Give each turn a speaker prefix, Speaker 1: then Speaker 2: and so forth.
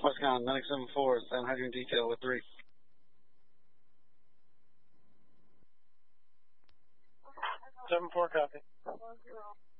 Speaker 1: Westcon, Linux 7-4, San Hydrant detail with 3.
Speaker 2: 7-4, copy.